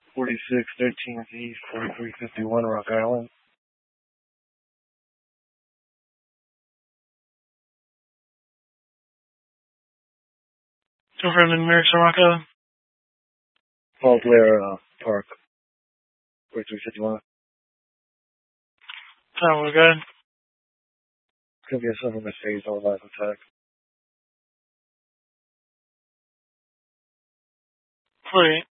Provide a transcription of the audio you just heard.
4613 East, 4351 Rock Island. Confirm the numerics on Rock Island. Paul Blair Park, 4351. Time was good. It's going to be a supplement phase on live attack. 48.